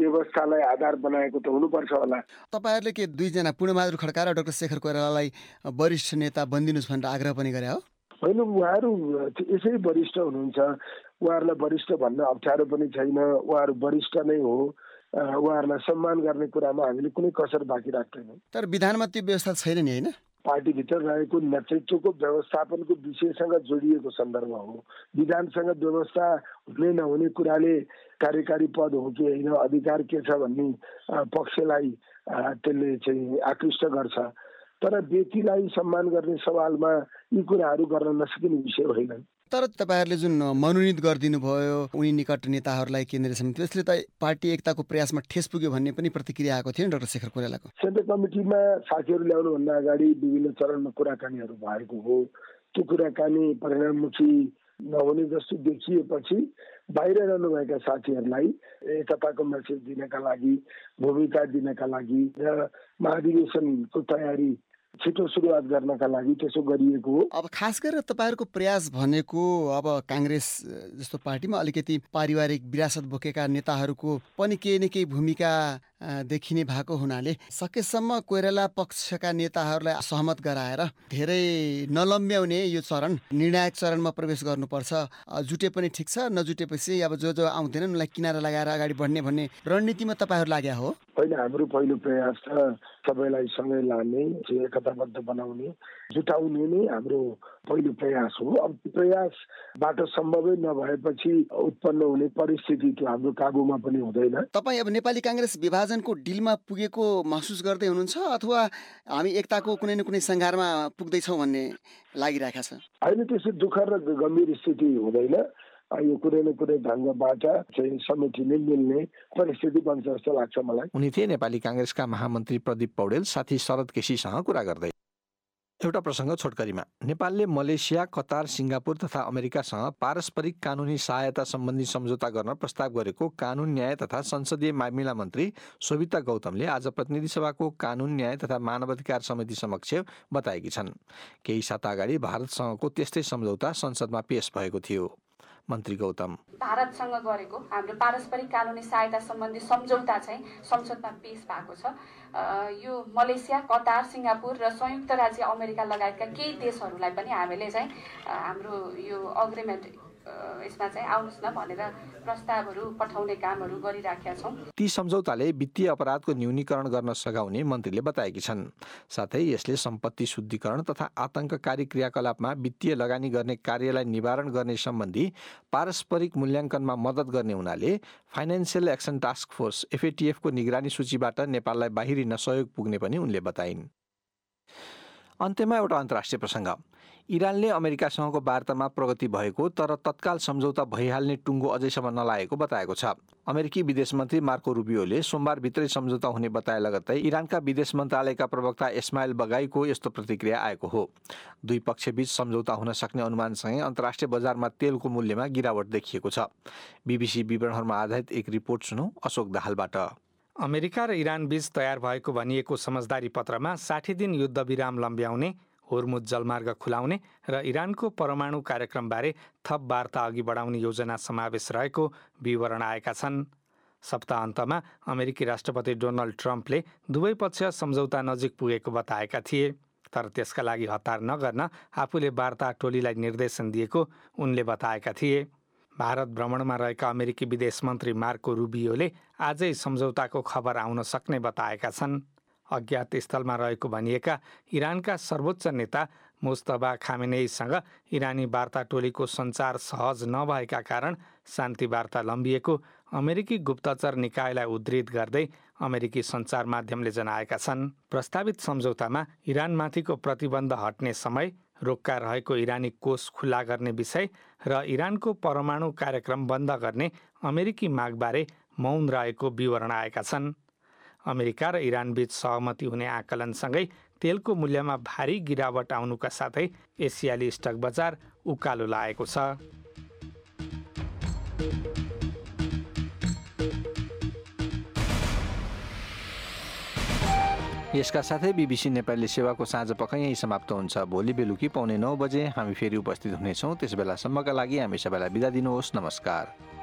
व्यवस्थालाई आधार बनाएको त हुनुपर्छ होला। तपाईहरुले के दुईजना पूर्णबहादुर खड्का र डाक्टर शेखर कोइरालालाई वरिष्ठ नेता बनिदिनुस् भनेर आग्रह पनि गरे हो? होइन, उहाँहरू यसै वरिष्ठ हुनुहुन्छ। उहाँहरूलाई वरिष्ठ भन्न अप्ठ्यारो पनि छैन। उहाँहरू वरिष्ठ नै हो। उहाँहरूलाई सम्मान गर्ने कुरामा हामीले कुनै कसर बाँकी राख्दैनौँ। तर विधानमा त्यो व्यवस्था छैन नि, होइन? पार्टीभित्र रहेको नेतृत्वको व्यवस्थापनको विषयसँग जोडिएको सन्दर्भ हो। विधानसँग व्यवस्था हुने नहुने कुराले कार्यकारी पद हो कि होइन, अधिकार के छ भन्ने पक्षलाई त्यसले चाहिँ आकृष्ट गर्छ। तर व्यक्तिलाई सम्मान गर्ने सवालमा यी कुराहरू गर्न नसकिने विषय होइन। तर तपाईहरुले जुन मनोनित गरिदिनु भयो उनी निकट नेताहरूलाई केन्द्रीय समिति, त्यसले त पार्टी एकताको प्रयासमा ठेस पुग्यो भन्ने पनि प्रतिक्रिया आएको थियो नि डाक्टर शेखर कोइरालाको। सेन्ट्रल कमिटीमा साथीहरू ल्याउनुभन्दा अगाडि विभिन्न चरणमा कुराकानीहरू भएको हो। त्यो कुराकानी परिणाममुखी नहुने जस्तो देखिएपछि बाहिर रहनुभएका साथीहरूलाई एकताको मेसेज दिनका लागि, भूमिका दिनका लागि र महाधिवेशनको तयारी छिटो सुरुवात गर्नका लागि त्यसो गरिएको हो। अब खास गरेर तपाईहरुको प्रयास भनेको अब कांग्रेस जस्तो पार्टीमा अलिकति पारिवारिक विरासत बोकेका नेताहरूको पनि केही न केही भूमिका देखिने भएको हुनाले सकेसम्म कोइराला पक्षका नेताहरूलाई सहमत गराएर धेरै नलम्ब्याउने यो चरण निर्णायक चरणमा प्रवेश गर्नुपर्छ। जुटे पनि ठिक छ, नजुटेपछि अब जो जो आउँदैनन् उनलाई किनारा लगाएर अगाडि बढ्ने भन्ने रणनीतिमा तपाईहरु लाग्या हो? होइन, हाम्रो पहिलो प्रयास छ सबैलाई सँगै लाने, एकताबद्ध बनाउने, जुटाउने नै हाम्रो पहिलो प्रयास हो। अब प्रयासबाट सम्भवै नभएपछि उत्पन्न हुने परिस्थिति त्यो हाम्रो काबुमा पनि हुँदैन। तपाईँ अब नेपाली कांग्रेस विभाजनको डिलमा पुगेको महसुस गर्दै हुनुहुन्छ अथवा हामी एकताको कुनै न कुनै सङ्घारमा पुग्दैछौँ भन्ने लागिरहेको छ? होइन, त्यसो दुःख र गम्भीर स्थिति हुँदैन। यो कुनै न कुनै ढङ्गबाट चाहिँ समेटिने मिल्ने परिस्थिति बन्छ जस्तो लाग्छ मलाई। उनी थिए नेपाली कांग्रेसका महामन्त्री प्रदीप पौडेल साथी शरद केसीसँग कुरा गर्दै। एउटा प्रसङ्ग छोटकरीमा, नेपालले मलेसिया, कतार, सिङ्गापुर तथा अमेरिकासँग पारस्परिक कानुनी सहायता सम्बन्धी सम्झौता गर्न प्रस्ताव गरेको कानुन न्याय तथा संसदीय मामिला मन्त्री सोभिता गौतमले आज प्रतिनिधि सभाको कानुन न्याय तथा मानवाधिकार समिति समक्ष बताएकी छन्। केही साता अगाडि भारतसँगको त्यस्तै सम्झौता संसदमा पेश भएको थियो। मन्त्री गौतम, भारतसँग गरेको हाम्रो पारस्परिक कानुनी सहायता सम्बन्धी सम्झौता चाहिँ संसदमा पेश भएको छ। यो मलेसिया, कतार, सिङ्गापुर र संयुक्त राज्य अमेरिका लगायतका केही देशहरूलाई पनि हामीले चाहिँ हाम्रो यो अग्रिमेन्ट यसमा चाहिँ आउनुहोस् न भनेर प्रस्तावहरू पठाउने कामहरू गरिराखेका छौँ। ती सम्झौताले वित्तीय अपराधको न्यूनीकरण गर्न सघाउने मन्त्रीले बताएकी छन्। साथै यसले सम्पत्ति शुद्धिकरण तथा आतंककारी क्रियाकलापमा वित्तीय लगानी गर्ने कार्यलाई निवारण गर्ने सम्बन्धी पारस्परिक मूल्याङ्कनमा मद्दत गर्ने हुनाले financial action task force FATF को निगरानी सूचीबाट नेपाललाई बाहिरिन सहयोग पुग्ने पनि उनले बताइन्। अन्त्यमा एउटा अन्तर्राष्ट्रिय प्रसङ्ग, इरानले अमेरिकासँगको वार्तामा प्रगति भएको तर तत्काल सम्झौता भइहाल्ने टुङ्गो अझैसम्म नलागेको बताएको छ। अमेरिकी विदेश मन्त्री मार्को रुबियोले सोमबारभित्रै सम्झौता हुने बताए लगत्तै इरानका विदेश मन्त्रालयका प्रवक्ता इस्माइल बगाईको यस्तो प्रतिक्रिया आएको हो। दुई पक्षबीच सम्झौता हुन सक्ने अनुमानसँगै अन्तर्राष्ट्रिय बजारमा तेलको मूल्यमा गिरावट देखिएको छ। BBC विवरणहरूमा आधारित एक रिपोर्ट सुनौ अशोक दाहालबाट। अमेरिका र इरान बीच तयार भएको भनिएको समझदारी पत्रमा 60 दिन युद्ध विराम लम्ब्याउने, होर्मुज जलमार्ग खुलाउने र इरानको परमाणु कार्यक्रमबारे थप वार्ता अघि बढाउने योजना समावेश रहेको विवरण आएका छन्। सप्ताहन्तमा अमेरिकी राष्ट्रपति डोनाल्ड ट्रम्पले दुवै पक्ष सम्झौता नजिक पुगेको बताएका थिए। तर त्यसका लागि हतार नगर्न आफूले वार्ता टोलीलाई निर्देशन दिएको उनले बताएका थिए। भारत भ्रमणमा रहेका अमेरिकी विदेश मन्त्री मार्को रुबियोले आजै सम्झौताको खबर आउन सक्ने बताएका छन्। अज्ञात स्थलमा रहेको भनिएका इरानका सर्वोच्च नेता मुस्तफा खामेनेईसँग इरानी वार्ता टोलीको सञ्चार सहज नभएका कारण शान्ति वार्ता लम्बिएको अमेरिकी गुप्तचर निकायलाई उद्धृत गर्दै अमेरिकी सञ्चार माध्यमले जनाएका छन्। प्रस्तावित सम्झौतामा इरानमाथिको प्रतिबन्ध हट्ने समय, रोक्का रहेको इरानी कोष खुला गर्ने विषय र इरानको परमाणु कार्यक्रम बन्द गर्ने अमेरिकी मागबारे मौन रहेको विवरण आएका छन्। अमेरिका र इरानबीच सहमति हुने आकलनसँगै तेलको मूल्यमा भारी गिरावट आउनुका साथै एसियाली स्टक बजार उकालो लागेको छ। यसका साथै BBC नेपाली सेवाको साँझपख यही समाप्त हुन्छ। भोलि बेलुकी 9:15 बजे हामी फेरि उपस्थित हुनेछौँ। त्यसबेलासम्मका लागि हामी सबैलाई बिदा दिनुहोस्। नमस्कार।